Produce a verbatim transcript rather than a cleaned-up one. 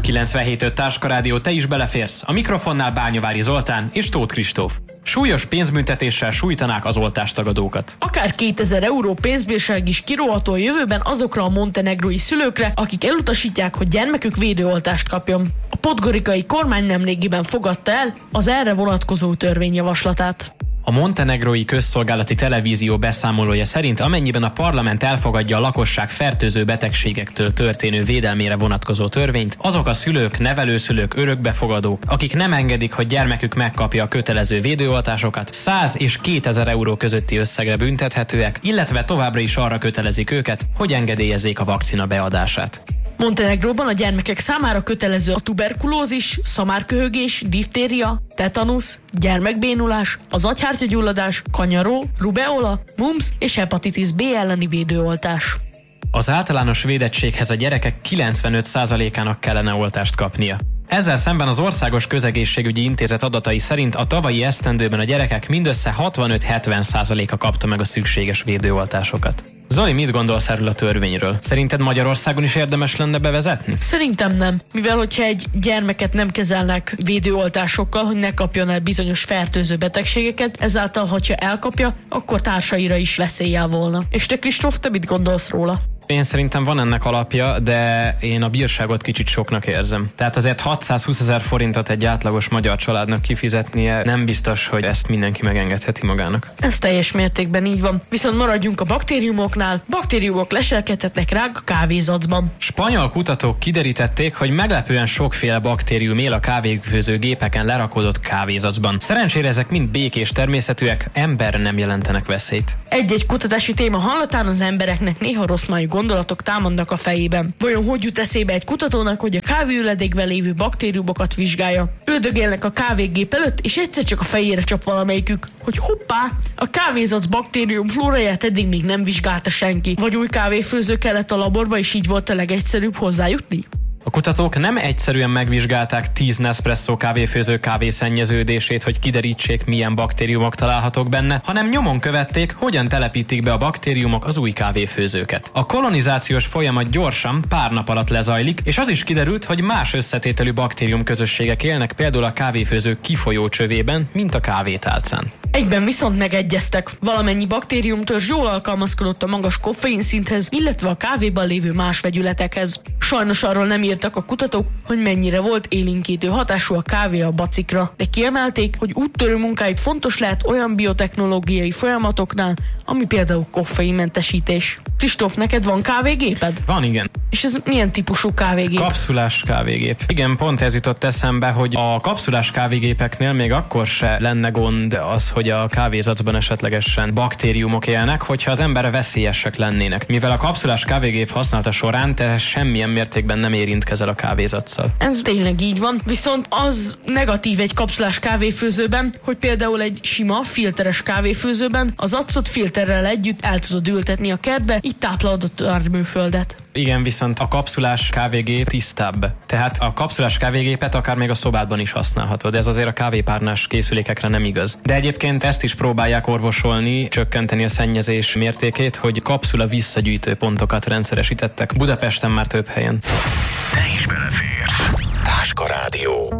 kilencvenhét öt Táska Rádió, te is beleférsz. A mikrofonnál Bányavári Zoltán és Tóth Kristóf. Súlyos pénzbüntetéssel sújtanák az oltástagadókat. Akár kétezer euró pénzbírság is kiróható a jövőben azokra a montenegrói szülőkre, akik elutasítják, hogy gyermekük védőoltást kapjon. A podgorikai kormány nemrégiben fogadta el az erre vonatkozó törvényjavaslatát. A montenegrói közszolgálati televízió beszámolója szerint, amennyiben a parlament elfogadja a lakosság fertőző betegségektől történő védelmére vonatkozó törvényt, azok a szülők, nevelőszülők, örökbefogadók, akik nem engedik, hogy gyermekük megkapja a kötelező védőoltásokat, száz és kétezer euró közötti összegre büntethetőek, illetve továbbra is arra kötelezik őket, hogy engedélyezzék a vakcina beadását. Montenegróban a gyermekek számára kötelező a tuberkulózis, szamárköhögés, diftéria, tetanusz, gyermekbénulás, az agyhártyagyulladás, kanyaró, rubeola, mumps és hepatitis B elleni védőoltás. Az általános védettséghez a gyerekek kilencvenöt százalékának kellene oltást kapnia. Ezzel szemben az Országos Közegészségügyi Intézet adatai szerint a tavalyi esztendőben a gyerekek mindössze hatvanöt-hetven százaléka kapta meg a szükséges védőoltásokat. Zoli, mit gondolsz erről a törvényről? Szerinted Magyarországon is érdemes lenne bevezetni? Szerintem nem. Mivel hogyha egy gyermeket nem kezelnek védőoltásokkal, hogy ne kapjon el bizonyos fertőző betegségeket, ezáltal, hogyha elkapja, akkor társaira is veszéllyel volna. És te, Kristóf, te mit gondolsz róla? Én szerintem van ennek alapja, de én a bírságot kicsit soknak érzem. Tehát azért hatszázhúszezer forintot egy átlagos magyar családnak kifizetnie nem biztos, hogy ezt mindenki megengedheti magának. Ez teljes mértékben így van. Viszont maradjunk a baktériumoknál. Baktériumok leselkedhetnek ránk a kávézacban. Spanyol kutatók kiderítették, hogy meglepően sokféle baktérium él a kávéfőző gépeken lerakodott kávézacban. Szerencsére ezek mind békés természetűek, emberre nem jelentenek veszélyt. Egy-egy kutatási téma hallatán az embereknek néha rossz májú gondolatok támadnak a fejében. Vajon hogy jut eszébe egy kutatónak, hogy a kávéüledékben lévő baktériumokat vizsgálja? Üldögélnek a kávégép előtt, és egyszer csak a fejére csap valamelyikük, hogy hoppá, a kávézac baktérium flóráját eddig még nem vizsgálta senki. Vagy új kávéfőző kellett a laborba, és így volt a legegyszerűbb hozzájutni? A kutatók nem egyszerűen megvizsgálták tíz Nespresso kávéfőző kávészennyeződését, hogy kiderítsék, milyen baktériumok találhatók benne, hanem nyomon követték, hogyan telepítik be a baktériumok az új kávéfőzőket. A kolonizációs folyamat gyorsan, pár nap alatt lezajlik, és az is kiderült, hogy más összetételű baktérium közösségek élnek például a kávéfőző kifolyó csövében, mint a kávétálcán. Egyben viszont megegyeztek. Valamennyi baktériumtörzs jól alkalmazkodott a magas koffein szinthez, illetve a kávéban lévő más vegyületekhez. Sajnos arról nem írtak a kutatók, hogy mennyire volt élénkítő hatású a kávé a bacikra, de kiemelték, hogy úttörő munkáit fontos lehet olyan biotechnológiai folyamatoknál, ami például koffeinmentesítés. Kristóf, neked van kávégéped? Van, igen. És ez milyen típusú kávégép? Kapszulás kávégép. Igen, pont ez jutott eszembe, hogy a kapszulás kávégépeknél még akkor se lenne gond az, hogy a kávézacban esetlegesen baktériumok élnek, hogyha az emberre veszélyesek lennének. Mivel a kapszulás kávégép használata során te semmilyen mértékben nem érintkezel a kávézaccal. Ez tényleg így van, viszont az negatív egy kapszulás kávéfőzőben, hogy például egy sima, filteres kávéfőzőben az acot filterrel együtt el tudod ültetni a kertbe, így táplálod a termőföldet. Igen, viszont a kapszulás kávégép tisztább. Tehát a kapszulás kávégépet akár még a szobádban is használhatod. Ez azért a kávépárnás készülékekre nem igaz. De egyébként ezt is próbálják orvosolni, csökkenteni a szennyezés mértékét, hogy kapszula visszagyűjtő pontokat rendszeresítettek. Budapesten már több helyen. Te is beleférsz. Táska Rádió.